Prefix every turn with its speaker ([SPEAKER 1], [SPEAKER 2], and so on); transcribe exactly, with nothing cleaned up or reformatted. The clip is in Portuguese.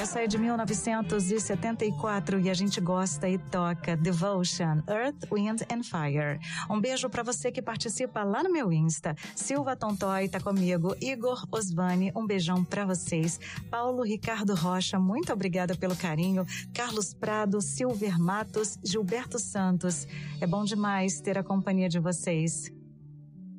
[SPEAKER 1] Essa é de mil novecentos e setenta e quatro e a gente gosta e toca Devotion, Earth, Wind and Fire. Um beijo pra você que participa lá no meu Insta. Silva Tontói tá comigo, Igor Osvani, um beijão pra vocês. Paulo Ricardo Rocha, muito obrigada pelo carinho. Carlos Prado, Silver Matos, Gilberto Santos. É bom demais ter a companhia de vocês.